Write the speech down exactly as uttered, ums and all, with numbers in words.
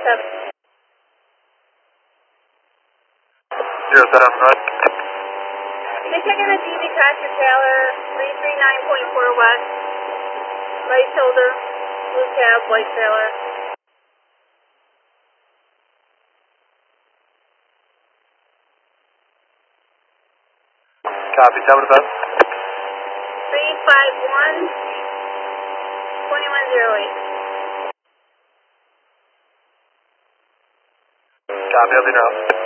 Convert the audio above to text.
seven. Zero seven North. They checking a D V tractor trailer, three three nine point four west, right shoulder, blue cab, white trailer. Copy, tell me the best. three five one, two one zero eight. Copy, I'll be now.